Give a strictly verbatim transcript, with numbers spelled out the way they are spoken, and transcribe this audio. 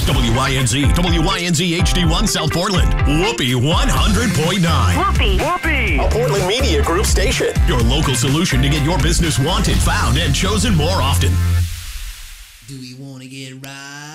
W Y N Z, W Y N Z H D one South Portland. Whoopee one hundred point nine. Whoopee. Whoopee. A Portland Media Group station. Your local solution to get your business wanted, found, and chosen more often. Do we want to get right?